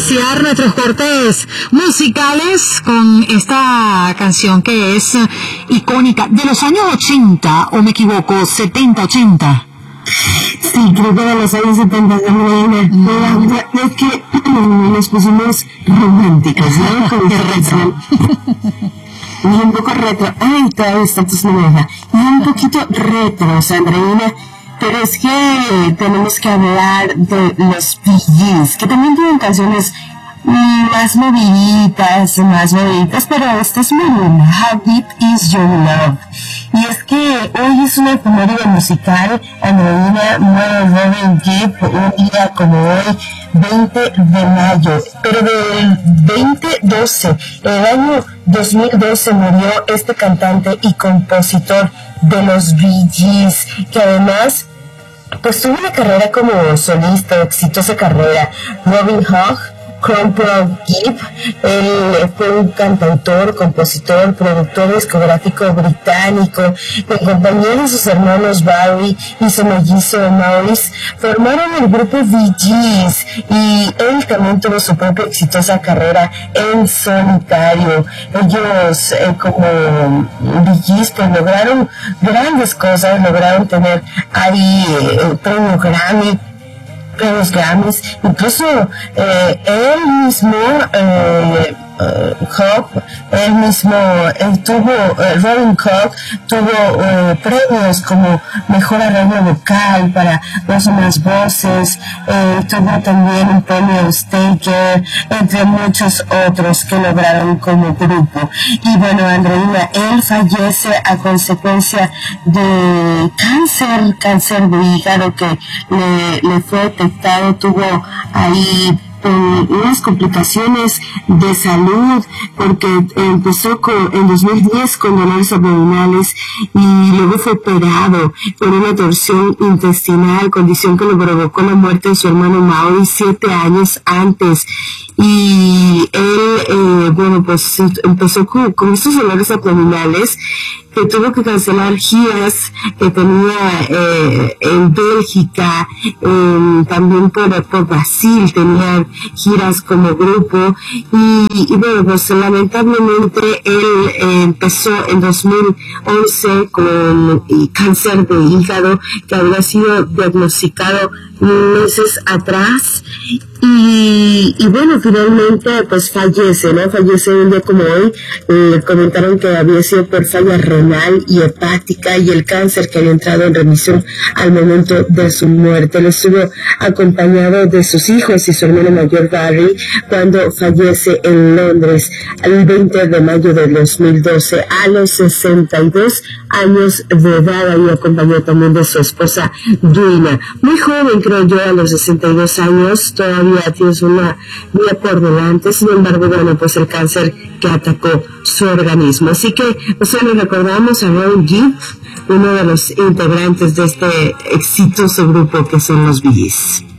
iniciar nuestros cortes musicales con esta canción que es icónica de los años 80, o me equivoco, 70, 80. Sí, creo que de los años 70 es que nos pusimos románticos, ¿no? Con retro. Y un poco retro. Ay, todavía está tu novela. Y un poquito retro, Sandrina. Pero es que tenemos que hablar de los Bee Gees, que también tienen canciones más moviditas, pero esta es muy buena. How Deep Is Your Love. Y es que hoy es una efeméride musical. Andreina, muere Robin Gibb un día como hoy, 20 de mayo, pero del 2012, el año 2012 murió este cantante y compositor de los Bee Gees, que además pues tuvo una carrera como solista, exitosa carrera. Robin Hood Cromwell Gibb, él fue un cantautor, compositor, productor discográfico británico. En compañía de sus hermanos Barry y su mellizo Maurice, formaron el grupo Bee Gees, y él también tuvo su propia exitosa carrera en solitario. Ellos, como Bee Gees, pues lograron grandes cosas, lograron tener ahí premio Grammy, premios Grammys, incluso él mismo Robin Hood tuvo premios como mejor arreglo vocal para dos o más voces, tuvo también un premio Staker, entre muchos otros que lograron como grupo. Y bueno, Andreina, él fallece a consecuencia de cáncer de hígado que le fue detectado. Tuvo ahí unas complicaciones de salud, porque empezó en 2010 con dolores abdominales y luego fue operado con una torsión intestinal, condición que le provocó la muerte de su hermano Mauri 7 años antes. Y él, pues empezó con estos dolores abdominales, que tuvo que cancelar giras que tenía en Bélgica, también por Brasil tenía giras como grupo, y bueno, pues lamentablemente él empezó en 2011 con cáncer de hígado que había sido diagnosticado meses atrás, y bueno, finalmente pues fallece un día como hoy. Comentaron que había sido por falla renal y hepática, y el cáncer que había entrado en remisión al momento de su muerte. Él estuvo acompañado de sus hijos y su hermano mayor Barry cuando fallece en Londres el 20 de mayo de 2012 a los 62 años de edad, y acompañado también de su esposa Duina. Muy joven, creo yo, a los 62 años, todavía tienes una vida por delante. Sin embargo, bueno, pues el cáncer que atacó su organismo. Así que nosotros recordamos a Robin Gibb, uno de los integrantes de este exitoso grupo que son los Bee Gees.